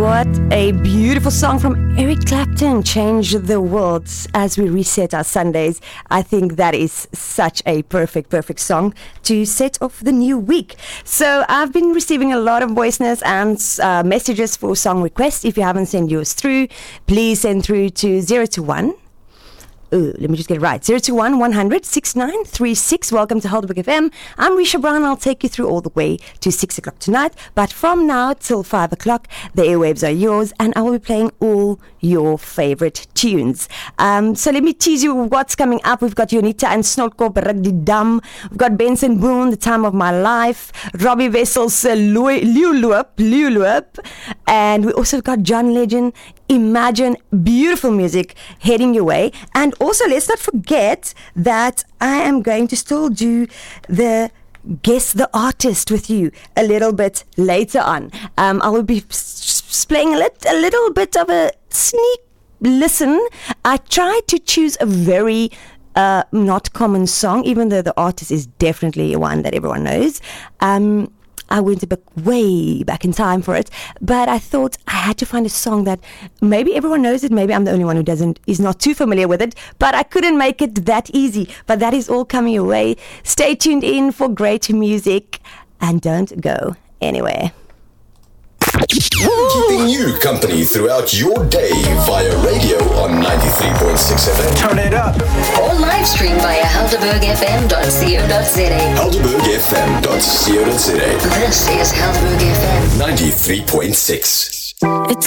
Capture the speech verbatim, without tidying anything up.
What a beautiful song from Eric Clapton, Change the World as we reset our Sundays. I think that is such a perfect, perfect song to set off the new week. So I've been receiving a lot of voice notes and uh, messages for song requests. If you haven't sent yours through, please send through to zero two one. Ooh, let me just get it right. zero two one, one hundred, sixty-nine thirty-six. Welcome to Helderberg F M. I'm Risha Brown. I'll take you through all the way to six o'clock tonight. But from now till five o'clock, the airwaves are yours, and I will be playing all your favorite tunes. Um, so let me tease you what's coming up. We've got Unita and Snotkop, Rugdi Dam. We've got Benson Boone, The Time of My Life. Robbie Wessels, uh, Lulup, Lulup. And we also got John Legend, Imagine. Beautiful music heading your way. And also, let's not forget that I am going to still do the Guess the Artist with you a little bit later on. Um, I will be s- playing a, lit- a little bit of a sneak listen. I tried to choose a very uh, not common song, even though the artist is definitely one that everyone knows. Um, I went a bit way back in time for it, but I thought I had to find a song that maybe everyone knows it, maybe I'm the only one who doesn't, is not too familiar with it, but I couldn't make it that easy. But that is all coming your way. Stay tuned in for great music and don't go anywhere. Keeping you company throughout your day via radio on ninety-three point six F M. Turn it up. Or live stream via helderberg f m dot co dot za. helderberg f m dot co dot za. This is Helderberg F M ninety-three point six. It's